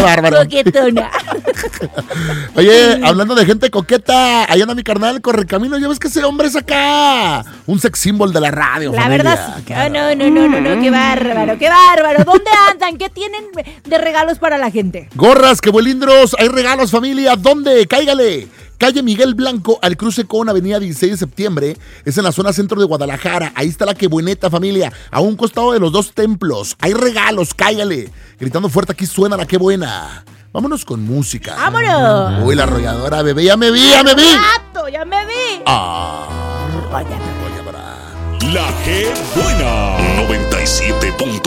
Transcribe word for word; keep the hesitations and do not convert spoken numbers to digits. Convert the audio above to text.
bárbaro. Coquetona. Oye, hablando de gente coqueta, ahí anda mi carnal Correcamino. Ya ves que ese hombre es acá un sex symbol de la radio. La familia. verdad, sí. Oh, no, no, no, no, no, qué bárbaro, qué bárbaro. ¿Dónde andan? ¿Qué tienen de regalos para la gente? Gorras, que bolindros, hay regalos, familia. ¿Dónde? Cáigale. Calle Miguel Blanco, al cruce con Avenida dieciséis de septiembre. Es en la zona centro de Guadalajara. Ahí está la Quebueneta, familia. A un costado de los dos templos. Hay regalos, cáigale. Gritando fuerte, aquí suena la Qué Buena. Vámonos con música. ¡Vámonos! Uy, la arrolladora, bebé. Ya me vi, ya me vi. ¡Rato, ya me vi! Ah. Oye, La Qué Buena. noventa y siete punto